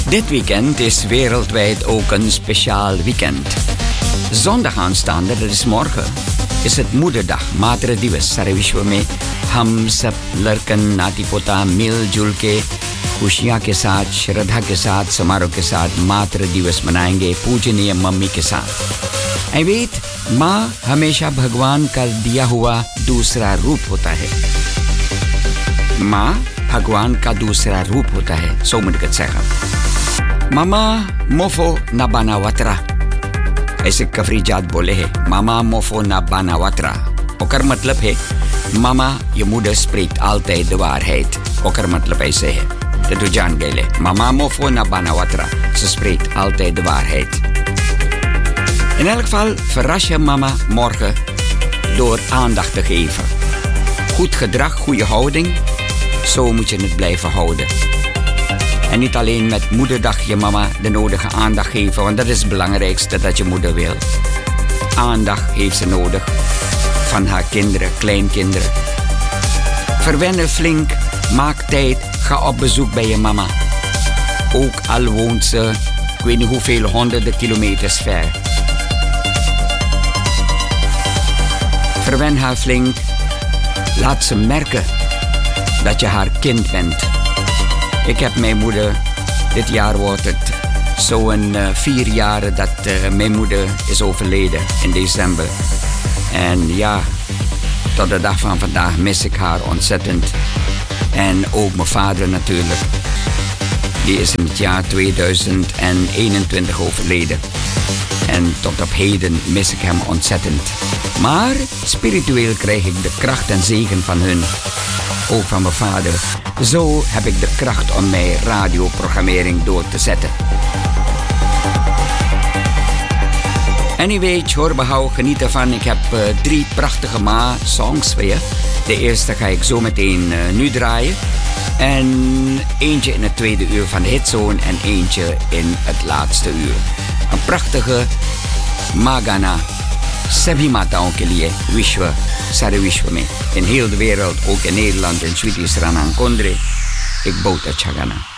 Dit weekend is wereldwijd ook een speciaal weekend. Zondag aanstaande, dat is morgen, is het Moederdag. Matre Divas, Sarvishwame, Ham Sab Larkan Natipota Miljul के खुशियाँ के साथ, श्रद्धा के साथ, समारोह के साथ मातृ दिवस मनाएंगे पूजनीय मम्मी के साथ. I weet, माँ हमेशा भगवान का दिया हुआ दूसरा रूप होता है. माँ भगवान का दूसरा रूप होता है. Zo moet ik het zeggen. Mama mofo na banawatra. ऐसे कफरीजात बोले हैं. Mama mofo na banawatra. Oker मतलब है, mama je moeder spreekt altijd de waarheid. Oker मतलब ऐसे है. Dat doet Jan Gele. Mama mofo na banawatra. Ze spreekt altijd de waarheid. In elk geval verras je mama morgen door aandacht te geven. Goed gedrag, goede houding. Zo moet je het blijven houden. En niet alleen met moederdag je mama de nodige aandacht geven. Want dat is het belangrijkste dat je moeder wil. Aandacht heeft ze nodig. Van haar kinderen, kleinkinderen. Verwennen flink. Maak tijd. Ga op bezoek bij je mama. Ook al woont ze, ik weet niet hoeveel honderden kilometers ver. Verwen haar flink. Laat ze merken dat je haar kind bent. Ik heb mijn moeder, dit jaar wordt het zo'n 4 jaar dat mijn moeder is overleden in december. En ja, tot de dag van vandaag mis ik haar ontzettend. En ook mijn vader natuurlijk. Die is in het jaar 2021 overleden. En tot op heden mis ik hem ontzettend. Maar spiritueel krijg ik de kracht en zegen van hun. Ook van mijn vader. Zo heb ik de kracht om mijn radioprogrammering door te zetten. Anyway, hoor geniet ervan. Ik heb 3 prachtige songs weer. De eerste ga ik zo meteen nu draaien. En eentje in het tweede uur van de hitzone en eentje in het laatste uur. Een prachtige Magana. Sabhi mataon ke liye Vishwa Sare Vishwa mein. In heel de wereld, ook in Nederland, in Sweetie Sranan Kondre. Ik bood het Chagana.